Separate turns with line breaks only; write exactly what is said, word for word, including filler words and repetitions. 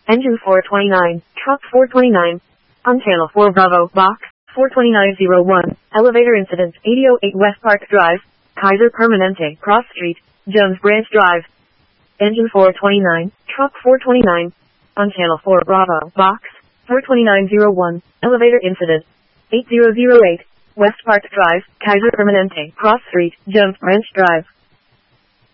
Engine four twenty-nine, truck four twenty-nine. On channel four Bravo, box, four twenty-nine oh one. Elevator incident, eighty oh eight West Park Drive, Kaiser Permanente, Cross Street, Jones Branch Drive. Engine four twenty-nine, truck four twenty-nine. On channel four Bravo, box, four twenty-nine oh one. Elevator incident, eighty oh eight, West Park Drive, Kaiser Permanente, Cross Street, Jones Branch Drive.